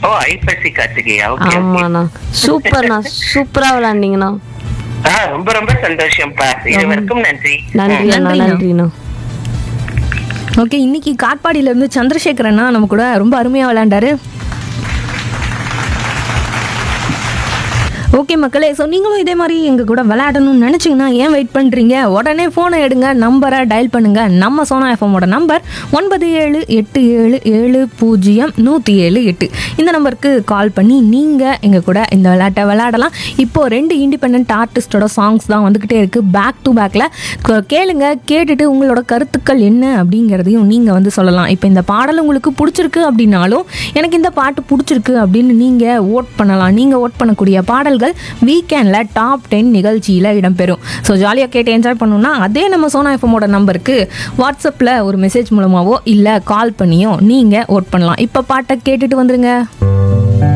ஓ, ஐப்பசி Karthikeya? Okay okay. ஆமாண்ணா, சூப்பர்ண்ணா, சூப்பரா விளையாண்டீங்கண்ணா. ரொம்ப ரொம்ப சந்தோஷம்ப்பா. இருவருக்கும் நன்றி. நன்றி அண்ணா, நன்றிண்ணா. நன்றிண்ணா. ஓகே, இன்னைக்கு காட்பாடியில இருந்து சந்திரசேகர் அண்ணா நம்ம கூட ரொம்ப அருமையா விளையாண்டாரு. ஓகே மக்களே, ஸோ நீங்களும் இதே மாதிரி எங்கள் கூட விளையாடணும்னு நினச்சிங்கன்னா ஏன் வெயிட் பண்ணுறீங்க? உடனே ஃபோனை எடுங்க, நம்பரை டயல் பண்ணுங்கள். நம்ம சோனா எஃப்எம்மோட நம்பர் 9787700178. இந்த நம்பருக்கு கால் பண்ணி நீங்கள் எங்கள் கூட இந்த விளையாட்டை விளையாடலாம். இப்போது 2 இண்டிபெண்ட் ஆர்டிஸ்டோட சாங்ஸ் தான் வந்துக்கிட்டே இருக்குது பேக் டு பேக்கில். கேளுங்க, கேட்டுட்டு உங்களோட கருத்துக்கள் என்ன அப்படிங்கிறதையும் நீங்கள் வந்து சொல்லலாம். இப்போ இந்த பாடல் உங்களுக்கு பிடிச்சிருக்கு அப்படின்னாலும் எனக்கு இந்த பாட்டு பிடிச்சிருக்கு அப்படின்னு நீங்கள் ஓட் பண்ணலாம். நீங்கள் ஓட் பண்ணக்கூடிய பாடல்கள் வீக்கெண்டில் டாப் 10 நிகழ்ச்சியில் இடம்பெறும். ஸோ ஜாலியாக கேட்டு என்ஜாய் பண்ணணும்னா அதே நம்ம சோனா எஃப்எம்மோட நம்பருக்கு வாட்ஸ்அப்பில் ஒரு மெசேஜ் மூலமாகவோ இல்லை கால் பண்ணியோ நீங்கள் ஓட் பண்ணலாம். இப்போ பாட்டை கேட்டுட்டு வந்துருங்க.